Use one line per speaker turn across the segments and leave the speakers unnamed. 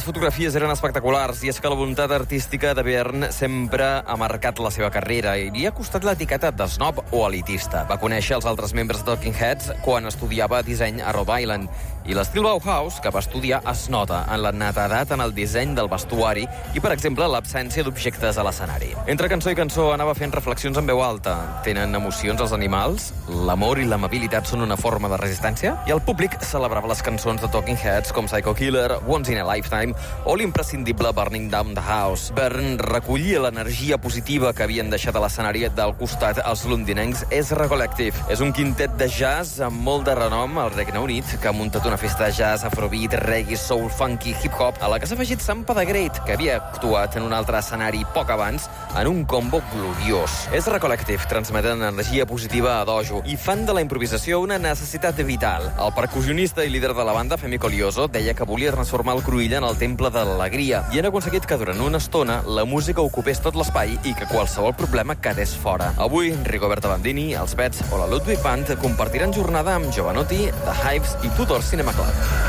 fotografies eren espectaculars i és que la voluntat artística de Björn sempre ha marcat la seva carrera i li ha costat l'etiqueta de snob o elitista. Va conèixer els altres membres de Talking Heads quan estudiava disseny a Rhode Island i l'estil Bauhaus que va estudiar es nota en la netedat en el disseny del vestuari i, per exemple, l'absència d'objectes a l'escenari. Entre cançó i cançó anava fent reflexions en veu alta. Tenen emocions els animals? L'amor i l'amabilitat són una forma de resistència? I el públic celebrava les cançons de Talking Heads com Psycho Killer, Once in a Lifetime o l'imprescindible Burning Down the House. Björn recollia l'energia positiva que havien deixat a l'escenari del costat els londinencs Ezra Collective. És un quintet de jazz amb molt de renom al Regne Unit que ha muntat una festa de jazz, afrobeat, reggae, soul, funky, hip-hop, a la que s'ha afegit Sampa de Great, que havia actuat en un altre escenari poc abans en un combo gloriós. Ezra Collective transmeten energia positiva a dojo i fan de la improvisació una necessitat vital. El percussionista i líder de la banda, Femi Colioso, deia que volia transformar el Cruïlla en el temple de l'alegria i han aconseguit que durant una estona la música ocupés tot l'espai i que qualsevol problema quedés fora. Avui, Rigoberta Bandini, els Pets o la Ludwig Band compartiran jornada amb Jovanotti, The Hives i Tudor Cinema Club.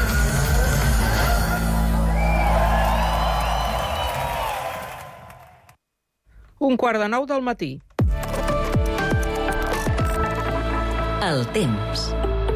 Un quart de 9 del matí.
El temps.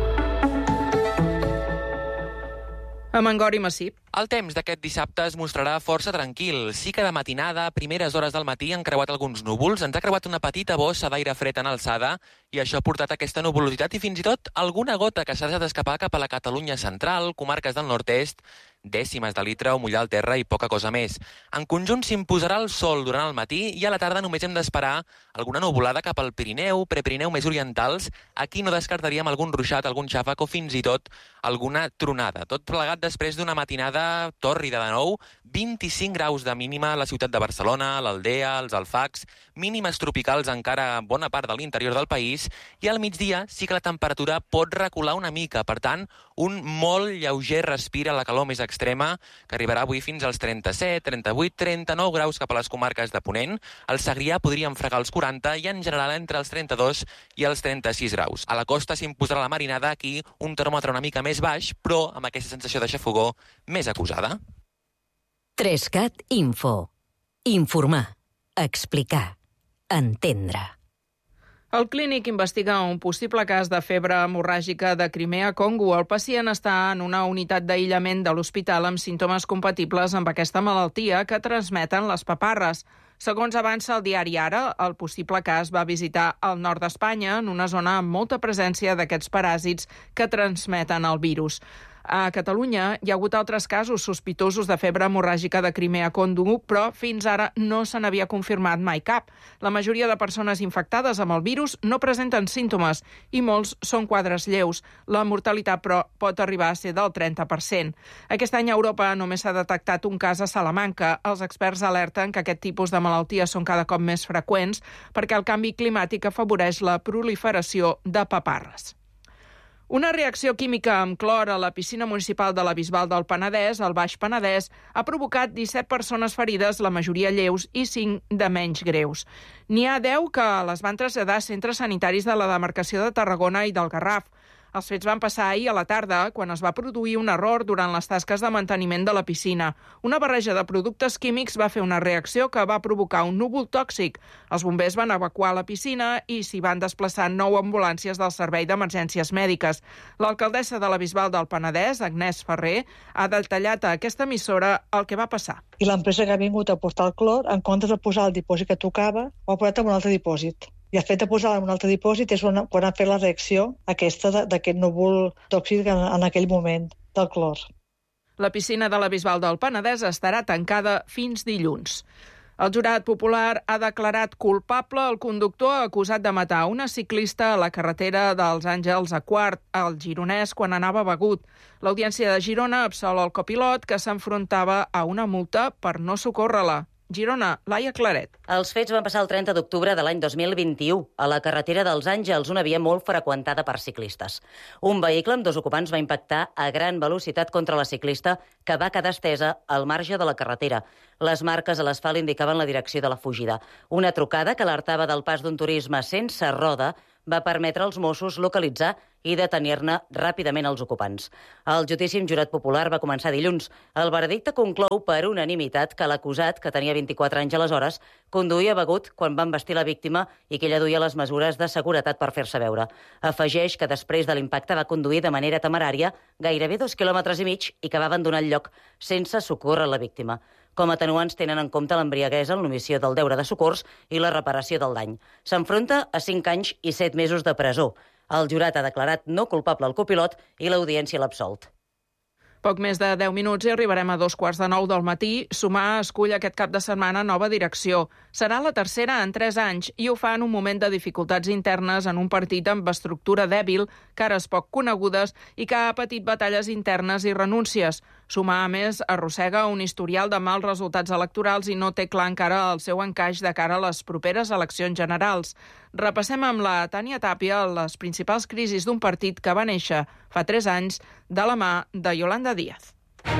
A Mangor i Massip.
El temps d'aquest dissabte es mostrarà força tranquil. Sí que de matinada, a primeres hores del matí, han creuat alguns núvols, ens ha creuat una petita bossa d'aire fred en alçada i això ha portat aquesta nuvolositat i fins i tot alguna gota que s'ha deixat escapar cap a la Catalunya central, comarques del nord-est, dècimes de litre o mullar el terra i poca cosa més. En conjunt s'imposarà el sol durant el matí i a la tarda només hem d'esperar alguna nuvolada cap al Pirineu, Prepirineu més orientals. Aquí no descartaríem algun ruixat, algun xàfec o fins i tot alguna tronada. Tot plegat després d'una matinada tòrrida de nou, 25 graus de mínima a la ciutat de Barcelona, l'Aldea, els Alfacs, mínimes tropicals encara a bona part de l'interior del país i al migdia sí que la temperatura pot recular una mica. Per tant, un molt lleuger respir a la calor més extrema que arribarà avui fins als 37, 38, 39 graus cap a les comarques de Ponent. El Segrià podríem fregar els 40 i en general entre els 32 i els 36 graus. A la costa s'imposarà la marinada, aquí un termòmetre una mica més baix, però amb aquesta sensació de xafogor més acusada.
3CAT Info. Informar. Explicar. Entendre.
El Clínic investiga un possible cas de febre hemorràgica de Crimea-Congo. El pacient està en una unitat d'aïllament de l'hospital amb símptomes compatibles amb aquesta malaltia que transmeten les paparres. Segons avança el diari Ara, el possible cas va visitar el nord d'Espanya, en una zona amb molta presència d'aquests paràsits que transmeten el virus. A Catalunya hi ha hagut altres casos sospitosos de febre hemorràgica de Crimea-Congo, però fins ara no se n'havia confirmat mai cap. La majoria de persones infectades amb el virus no presenten símptomes i molts són quadres lleus. La mortalitat, però, pot arribar a ser del 30%. Aquest any a Europa només s'ha detectat un cas a Salamanca. Els experts alerten que aquest tipus de malalties són cada cop més freqüents perquè el canvi climàtic afavoreix la proliferació de paparres. Una reacció química amb clor a la piscina municipal de la Bisbal del Penedès, al Baix Penedès, ha provocat 17 persones ferides, la majoria lleus, i 5 de menys greus. N'hi ha 10 que les van traslladar a centres sanitaris de la demarcació de Tarragona i del Garraf. Els fets van passar ahir a la tarda, quan es va produir un error durant les tasques de manteniment de la piscina. Una barreja de productes químics va fer una reacció que va provocar un núvol tòxic. Els bombers van evacuar la piscina i s'hi van desplaçar 9 ambulàncies del Servei d'Emergències Mèdiques. L'alcaldessa de la Bisbal del Penedès, Agnès Ferrer, ha detallat a aquesta emissora el que va passar.
I l'empresa que ha vingut a portar el clor, en comptes de posar el dipòsit que tocava, ho ha posat en un altre dipòsit. I el fet de posar-la en un altre dipòsit és quan han fet la reacció aquesta d'aquest núvol tòxic en aquell moment del clor.
La piscina de la Bisbal del Penedès estarà tancada fins dilluns. El jurat popular ha declarat culpable el conductor acusat de matar una ciclista a la carretera dels Àngels a Quart, al Gironès, quan anava begut. L'Audiència de Girona absol el copilot que s'enfrontava a una multa per no socórrer-la. Girona, Laia Claret.
Els fets van passar el 30 d'octubre de l'any 2021 a la carretera dels Àngels, una via molt freqüentada per ciclistes. Un vehicle amb 2 ocupants va impactar a gran velocitat contra la ciclista que va quedar estesa al marge de la carretera. Les marques a l'asfalt indicaven la direcció de la fugida. Una trucada que alertava del pas d'un turisme sense roda va permetre als Mossos localitzar i detenir-ne ràpidament els ocupants. El judici amb jurat popular va començar dilluns. El veredicte conclou per unanimitat que l'acusat, que tenia 24 anys aleshores, conduïa begut quan va embestir la víctima i que ella duia les mesures de seguretat per fer-se veure. Afegeix que després de l'impacte va conduir de manera temerària gairebé 2,5 quilòmetres i que va abandonar el lloc sense socórrer la víctima. Com a atenuants tenen en compte l'embriaguesa, l'omissió del deure de socors i la reparació del dany. S'enfronta a 5 anys i 7 mesos de presó. El jurat ha declarat no culpable al copilot i l'audiència l'ha absolt.
Poc més de 10 minuts i arribarem a 2:45 del matí. Sumar escull aquest cap de setmana nova direcció. Serà la tercera en 3 anys i ho fa en un moment de dificultats internes en un partit amb estructura dèbil, cares poc conegudes i que ha patit batalles internes i renúncies. Sumar, a més, arrossega un historial de mals resultats electorals i no té clar encara el seu encaix de cara a les properes eleccions generals. Repassem amb la Tània Tàpia les principals crisis d'un partit que va néixer fa 3 anys de la mà de Yolanda Díaz.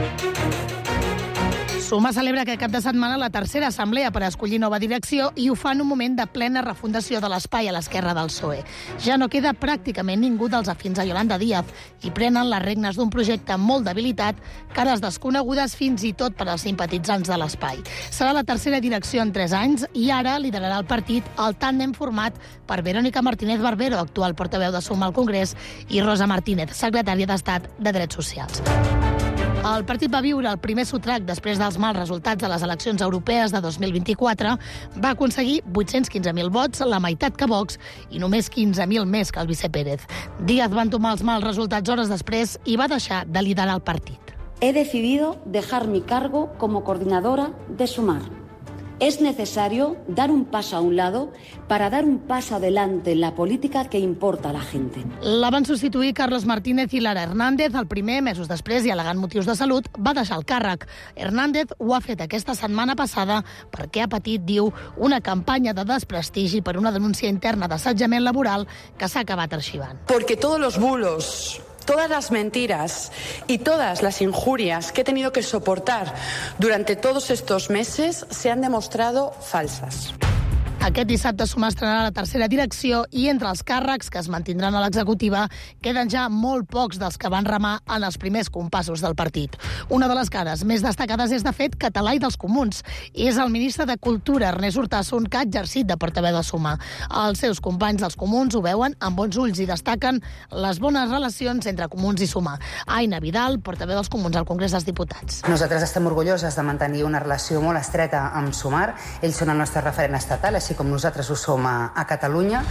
Sumar celebra aquest cap de setmana la tercera assemblea per escollir nova direcció i ho fa en un moment de plena refundació de l'espai a l'esquerra del PSOE. Ja no queda pràcticament ningú dels afins a Yolanda Díaz i prenen les regnes d'un projecte molt debilitat, cares desconegudes fins i tot per als simpatitzants de l'espai. Serà la tercera direcció en 3 anys i ara liderarà el partit el tàndem format per Verónica Martínez Barbero, actual portaveu de Sumar al Congrés, i Rosa Martínez, secretària d'Estat de Drets Socials. El partit va viure el primer sotrac després dels mals resultats de les eleccions europees de 2024. Va aconseguir 815.000 vots, la meitat que Vox, i només 15.000 més que el vice Pérez. Díaz va entomar els mals resultats hores després i va deixar de liderar el partit.
He decidido dejar mi cargo como coordinadora de Sumar. Es necesario dar un paso a un lado para dar un paso adelante en la política que importa a la gente.
La van substituir Carlos Martínez i Lara Hernández. El primer, mesos després, i al·legant motius de salut, va deixar el càrrec. Hernández ho ha fet aquesta setmana passada perquè ha patit, diu, una campanya de desprestigi per una denúncia interna d'assetjament laboral que s'ha acabat arxivant.
Porque todos los bulos, todas las mentiras y todas las injurias que he tenido que soportar durante todos estos meses se han demostrado falsas.
Aquest dissabte Sumar estrenarà la tercera direcció i entre els càrrecs que es mantindran a l'executiva queden ja molt pocs dels que van remar en els primers compassos del partit. Una de les cares més destacades és, de fet, català i dels comuns. És el ministre de Cultura, Ernest Urtasun, que ha exercit de portaveu de Sumar. Els seus companys dels comuns ho veuen amb bons ulls i destaquen les bones relacions entre comuns i Sumar. Aina Vidal, portaveu dels comuns al Congrés dels Diputats.
Nosaltres estem orgulloses de mantenir una relació molt estreta amb Sumar. Ells són el nostre referent estatal, així com nosaltres ho som a Catalunya.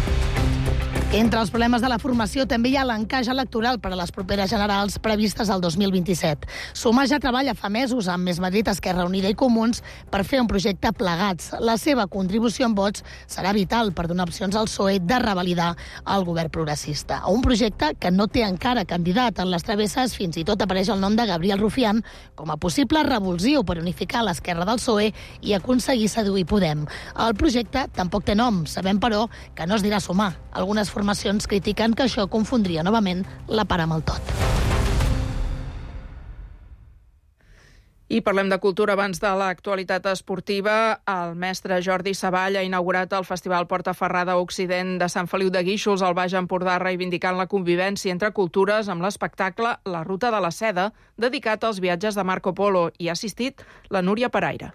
Entre els problemes de la formació també hi ha l'encaix electoral per a les properes generals previstes al 2027. Sumar ja treballa fa mesos amb Més Madrid, Esquerra Unida i Comuns per fer un projecte plegats. La seva contribució en vots serà vital per donar opcions al PSOE de revalidar el govern progressista. Un projecte que no té encara candidat. En les travesses fins i tot apareix el nom de Gabriel Rufián com a possible revulsiu per unificar l'esquerra del PSOE i aconseguir seduir Podem. El projecte tampoc té nom. Sabem, però, que no es dirà Sumar. Algunes formacions critiquen que això confondria novament la part amb el tot.
I parlem de cultura abans de l'actualitat esportiva. El mestre Jordi Savall ha inaugurat el Festival Portaferrada Occident de Sant Feliu de Guíxols al Baix Empordà, reivindicant la convivència entre cultures amb l'espectacle La Ruta de la Seda, dedicat als viatges de Marco Polo. Hi ha assistit la Núria Paraire.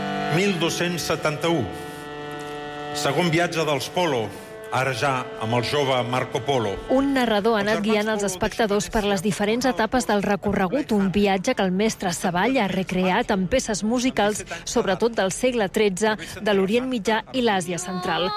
1271. Segon viatge dels Polo, ara ja amb el jove Marco Polo.
Un narrador ha anat guiant els espectadors per les diferents etapes del recorregut, un viatge que el mestre Savall ha recreat amb peces musicals, sobretot del segle XIII, de l'Orient Mitjà i l'Àsia Central.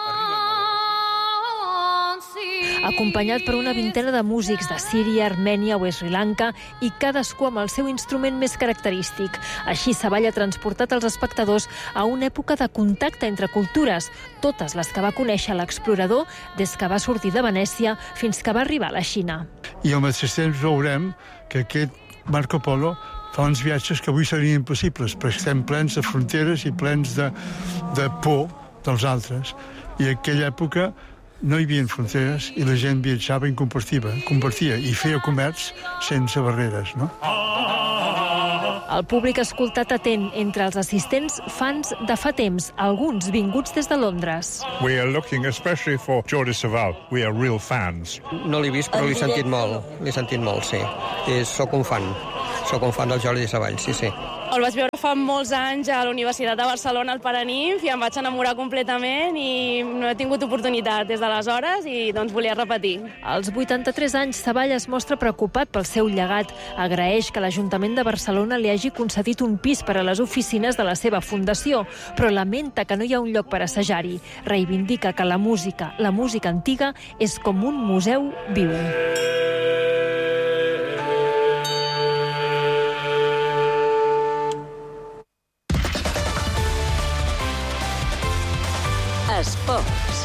Acompanyat per una vintena de músics de Síria, Armènia o Sri Lanka i cadascú amb el seu instrument més característic. Així Savall ha transportat els espectadors a una època de contacte entre cultures, totes les que va conèixer l'explorador des que va sortir de Venècia fins que va arribar a la Xina.
I al mateix temps veurem que aquest Marco Polo fa uns viatges que avui serien impossibles, perquè estem plens de fronteres i plens de por dels altres. I en aquella època no hi havia fronteres i la gent viatjava i compartia i feia comerç sense barreres, no?
El públic ha escoltat atent, entre els assistents fans de fa temps, alguns vinguts des de Londres.
We are looking especially for Jordi Savall. We are real fans.
No l'he vist, però l'he sentit molt, sí. Soc un fan del Jordi Savall, sí.
El vaig veure fa molts anys a la Universitat de Barcelona, al Paranimf, i em vaig enamorar completament i no he tingut oportunitat des d'aleshores i doncs volia repetir.
Als 83 anys, Savall es mostra preocupat pel seu llegat. Agraeix que l'Ajuntament de Barcelona li hagi concedit un pis per a les oficines de la seva fundació, però lamenta que no hi ha un lloc per assajar-hi. Reivindica que la música antiga, és com un museu viu.
Esports.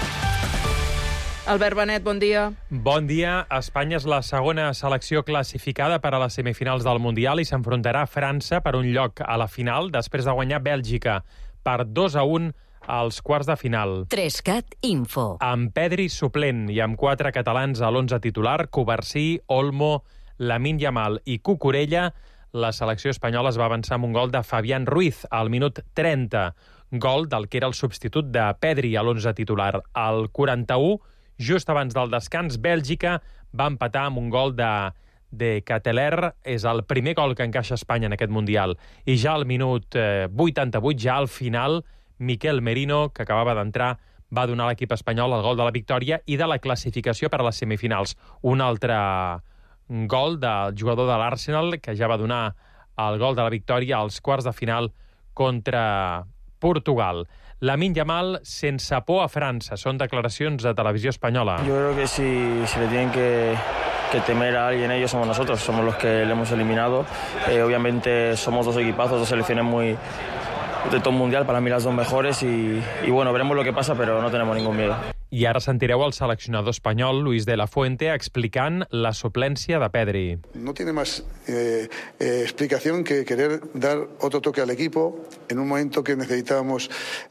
Albert Benet, bon dia.
Bon dia. Espanya és la segona selecció classificada per a les semifinals del Mundial i s'enfrontarà a França per un lloc a la final després de guanyar Bèlgica per 2-1 als quarts de final.
3CAT Info.
Amb Pedri suplent i amb 4 catalans a l'11 titular, Covarsí, Olmo, Lamine Yamal i Cucurella, la selecció espanyola es va avançar amb un gol de Fabián Ruiz al minut 30, gol del que era el substitut de Pedri a l'11 titular. Al 41, just abans del descans, Bèlgica va empatar amb un gol de Cateler. És el primer gol que encaixa Espanya en aquest Mundial. I ja al minut 88, ja al final, Miquel Merino, que acabava d'entrar, va donar a l'equip espanyol el gol de la victòria i de la classificació per a les semifinals. Un altre gol del jugador de l'Arsenal, que ja va donar el gol de la victòria als quarts de final contra Portugal. Lamine Yamal sense por a França. Són declaracions de Televisió Espanyola.
Yo creo que si le tienen que temer a alguien, ellos somos nosotros, somos los que le hemos eliminado. Obviamente somos dos equipazos, dos selecciones muy de top mundial, para mí las dos mejores y bueno, veremos lo que pasa, pero no tenemos ningún miedo.
I ara sentireu el seleccionador espanyol, Luis de la Fuente, explicant la suplència de Pedri.
No tiene más explicación que querer dar otro toque al equipo en un momento que necesitábamos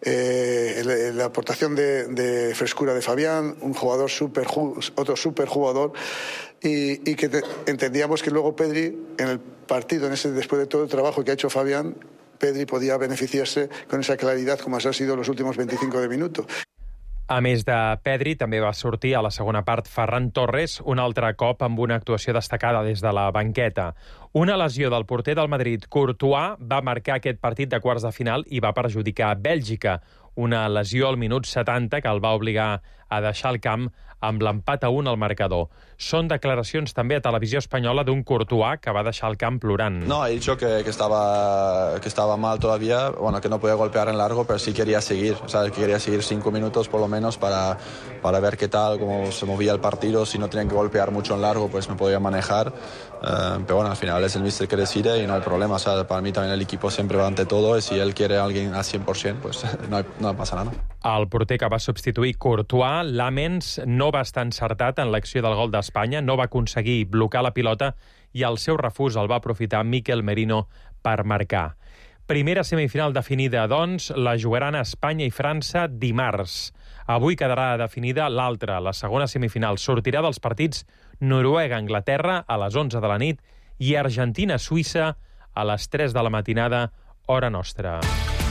la aportación de frescura de Fabián, un jugador otro super jugador, y que entendíamos que luego Pedri, en el partido, después de todo el trabajo que ha hecho Fabián, Pedri podía beneficiarse con esa claridad como ha sido los últimos 25 minutos.
A més de Pedri, també va sortir a la segona part Ferran Torres, un altre cop amb una actuació destacada des de la banqueta. Una lesió del porter del Madrid, Courtois, va marcar aquest partit de quarts de final i va perjudicar Bèlgica. Una lesió al minut 70 que el va obligar a deixar el camp amb l'empat a 1 al marcador. Són declaracions també a Televisió Espanyola d'un Courtois que va deixar el camp plorant.
No, he dicho que estaba mal todavía, bueno, que no podía golpear en largo, pero sí quería seguir, ¿sabes? Que quería seguir 5 minutos por lo menos para ver qué tal, cómo se movía el partido. Si no tenían que golpear mucho en largo, pues me podía manejar. Pero bueno, al final es el míster que decide y no hay problema. O sea, para mí también el equipo siempre va ante todo y si él quiere a alguien al 100%, pues no passa nada.
El porter que va substituir Courtois, Lamens, no va estar encertat en l'acció del gol d'Espanya, no va aconseguir blocar la pilota i el seu refús el va aprofitar Miquel Merino per marcar. Primera semifinal definida, doncs, la jugaran Espanya i França dimarts. Avui quedarà definida l'altra, la segona semifinal. Sortirà dels partits Noruega-Anglaterra a les 11 de la nit i Argentina-Suïssa a les 3 de la matinada, hora nostra.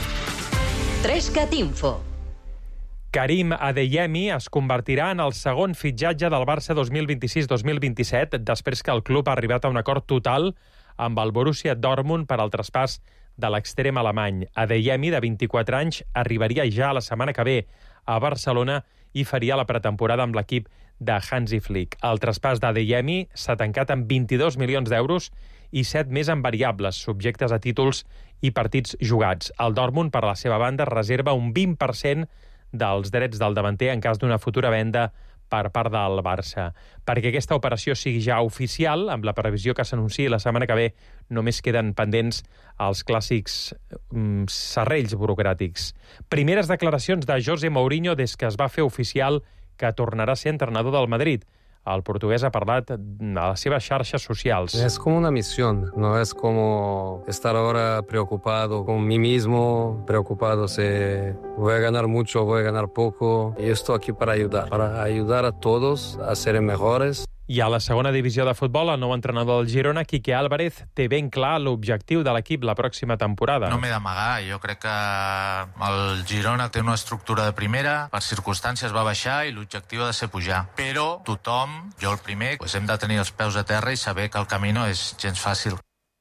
3CAT Info.
Karim Adeyemi es convertirà en el segon fitxatge del Barça 2026-2027 després que el club ha arribat a un acord total amb el Borussia Dortmund per al traspàs de l'extrem alemany. Adeyemi, de 24 anys, arribaria ja la setmana que ve a Barcelona i faria la pretemporada amb l'equip de Hansi Flick. El traspàs d'Adeyemi s'ha tancat amb 22 milions d'euros i 7 més en variables, subjectes a títols i partits jugats. El Dortmund, per la seva banda, reserva un 20% dels drets del davanter en cas d'una futura venda per part del Barça. Perquè aquesta operació sigui ja oficial, amb la previsió que s'anunciï la setmana que ve, només queden pendents els clàssics serrells burocràtics. Primeres declaracions de José Mourinho des que es va fer oficial que tornarà a ser entrenador del Madrid. El portugués ha parlat a les seves xarxes socials.
Es como una misión, no es como estar ahora preocupado con mí mismo, preocupado si voy a ganar mucho o voy a ganar poco. Y estoy aquí para ayudar a todos a ser mejores.
I a la segona divisió de futbol, el nou entrenador del Girona, Quique Álvarez, té ben clar l'objectiu de l'equip la pròxima temporada.
No m'he d'amagar, jo crec que el Girona té una estructura de primera, per circumstàncies va baixar i l'objectiu ha de ser pujar. Però tothom, jo el primer, hem de tenir els peus a terra i saber que el camí no és gens fàcil.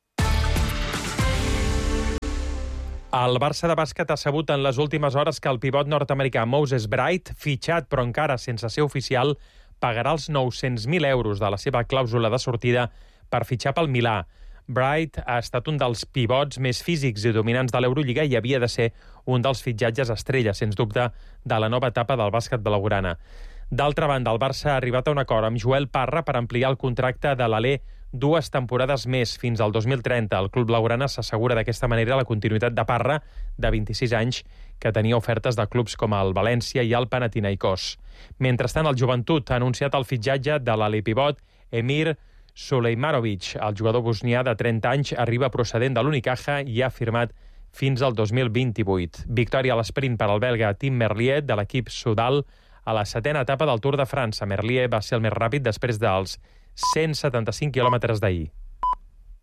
El Barça de bàsquet ha sabut en les últimes hores que el pivot nord-americà Moses Bright, fitxat però encara sense ser oficial, pagarà els 900.000 euros de la seva clàusula de sortida per fitxar pel Milà. Bright ha estat un dels pivots més físics i dominants de l'Eurolliga i havia de ser un dels fitxatges estrella, sens dubte, de la nova etapa del bàsquet blaugrana. D'altra banda, el Barça ha arribat a un acord amb Joel Parra per ampliar el contracte de l'Alé 2 temporades més, fins al 2030. El club blaugrana s'assegura d'aquesta manera la continuïtat de Parra, de 26 anys, que tenia ofertes de clubs com el València i el Panathinaikos. Mentrestant, el Joventut ha anunciat el fitxatge de l'alipivot Emir Sulejmanovic. El jugador bosnià de 30 anys arriba procedent de l'Unicaja i ha firmat fins al 2028. Victòria a l'esprint per al belga Tim Merlier de l'equip Sudal a la 7a etapa del Tour de França. Merlier va ser el més ràpid després dels 175 quilòmetres d'ahir.